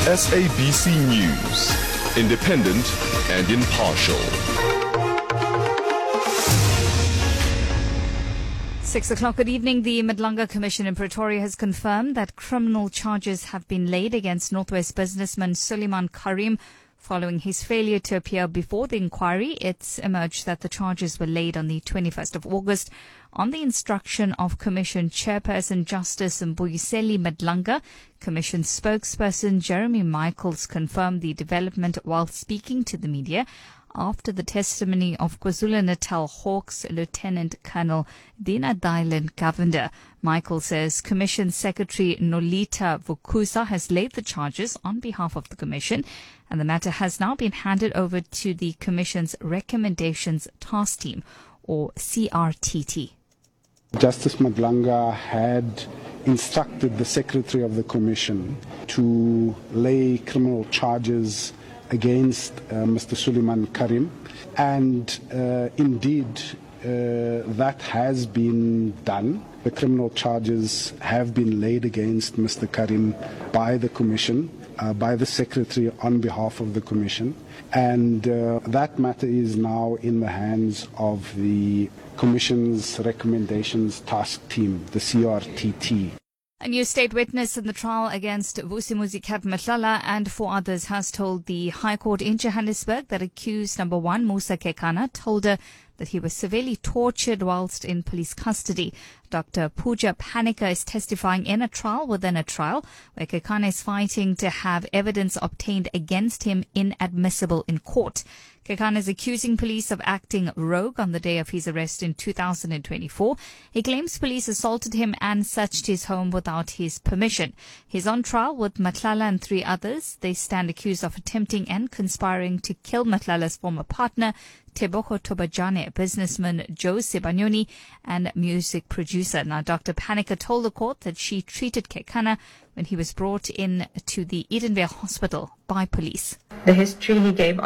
SABC News, independent and impartial. 6 o'clock, good evening. The Madlanga Commission in Pretoria has confirmed that criminal charges have been laid against Northwest businessman Suleiman Karim. Following his failure to appear before the inquiry, it's emerged that the charges were laid on the 21st of August on the instruction of Commission Chairperson Justice Mbuyiseli Madlanga. Commission spokesperson Jeremy Michaels confirmed the development while speaking to the media after the testimony of KwaZulu-Natal Hawks Lieutenant Colonel Dina Dylan Govender. Michael says Commission Secretary Nolita Vukuza has laid the charges on behalf of the Commission, and the matter has now been handed over to the Commission's Recommendations Task Team, or CRTT. Justice Madlanga had instructed the Secretary of the Commission to lay criminal charges against Mr. Suleiman Karim, and indeed that has been done. The criminal charges have been laid against Mr. Karim by the Commission, by the Secretary on behalf of the Commission, and that matter is now in the hands of the Commission's Recommendations Task Team, the CRTT. A new state witness in the trial against Vusimuzi Kat Matlala and 4 others has told the High Court in Johannesburg that accused number 1, Musa Kekana, told her that he was severely tortured whilst in police custody. Dr. Pooja Panika is testifying in a trial within a trial, where Kekana is fighting to have evidence obtained against him inadmissible in court. Kekana is accusing police of acting rogue on the day of his arrest in 2024. He claims police assaulted him and searched his home without his permission. He's on trial with Matlala and 3 others. They stand accused of attempting and conspiring to kill Matlala's former partner, Tebogo Tobajane, businessman Joe Sebanyoni, and music producer. Now, Dr. Panika told the court that she treated Kekana when he was brought in to the Edenvale Hospital by police. The history he gave